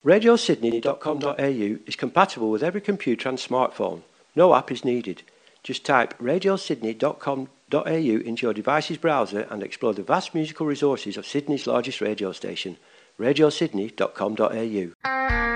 RadioSydney.com.au is compatible with every computer and smartphone. No app is needed. Just type RadioSydney.com.au into your device's browser and explore the vast musical resources of Sydney's largest radio station, RadioSydney.com.au.